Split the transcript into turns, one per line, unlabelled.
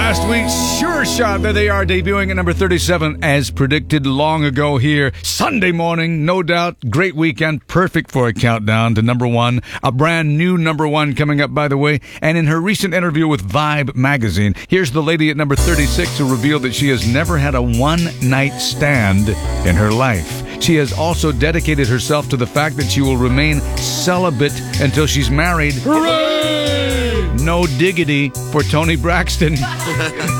Last week's Sure Shot, there they are, debuting at number 37 as predicted long ago here. Sunday morning, no doubt, great weekend, perfect for a countdown to number one. A brand new number one coming up, by the way. And in her recent interview with Vibe magazine, here's the lady at number 36 who revealed that she has never had a one-night stand in her life. She has also dedicated herself to the fact that she will remain celibate until she's married.
Hooray!
No diggity for Toni Braxton.